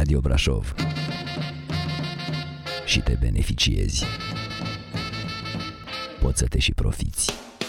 Radio Brașov și te beneficiezi. Poți să te și profiți.